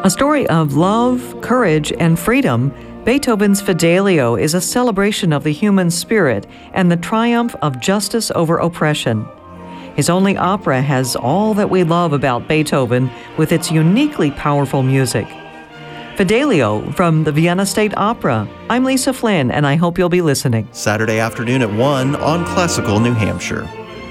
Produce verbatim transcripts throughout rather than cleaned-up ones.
A story of love, courage, and freedom, Beethoven's Fidelio is a celebration of the human spirit and the triumph of justice over oppression. His only opera has all that we love about Beethoven with its uniquely powerful music. Fidelio from the Vienna State Opera. I'm Lisa Flynn, and I hope you'll be listening. Saturday afternoon at one on Classical New Hampshire.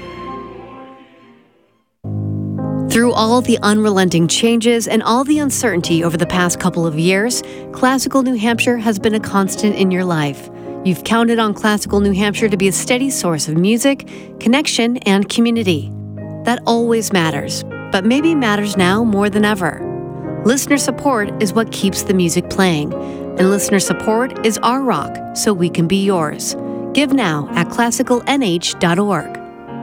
Through all the unrelenting changes and all the uncertainty over the past couple of years, Classical New Hampshire has been a constant in your life. You've counted on Classical New Hampshire to be a steady source of music, connection, and community. That always matters, but maybe matters now more than ever. Listener support is what keeps the music playing, and listener support is our rock, so we can be yours. Give now at classical n h dot org.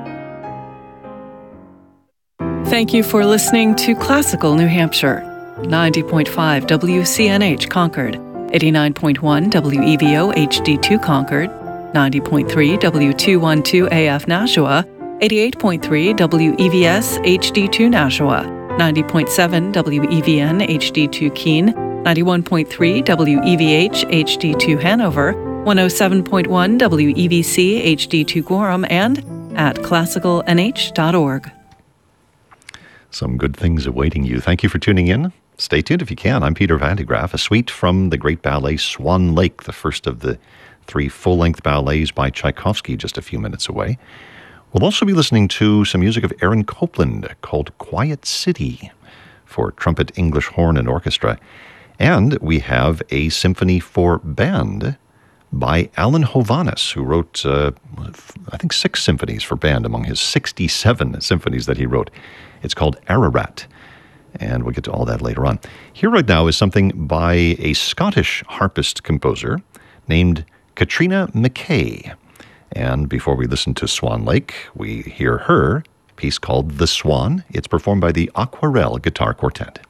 Thank you for listening to Classical New Hampshire, ninety point five W C N H Concord, eighty-nine point one W E V O H D two Concord, ninety point three W two twelve A F Nashua, eighty-eight point three W E V S H D two Nashua, ninety point seven W E V N H D two Keene, ninety-one point three W E V H H D two Hanover, one oh seven point one W E V C H D two Gorham, and at classical n h dot org. Some good things awaiting you. Thank you for tuning in. Stay tuned if you can. I'm Peter Van de Graaff. A suite from the great ballet Swan Lake, the first of the three full-length ballets by Tchaikovsky, just a few minutes away. We'll also be listening to some music of Aaron Copland called Quiet City for trumpet, English horn, and orchestra. And we have a symphony for band by Alan Hovhaness, who wrote, uh, I think, six symphonies for band among his sixty-seven symphonies that he wrote. It's called Ararat, and we'll get to all that later on. Here right now is something by a Scottish harpist composer named Katrina McKay. And before we listen to Swan Lake, we hear her piece called The Swan. It's performed by the Aquarelle Guitar Quartet.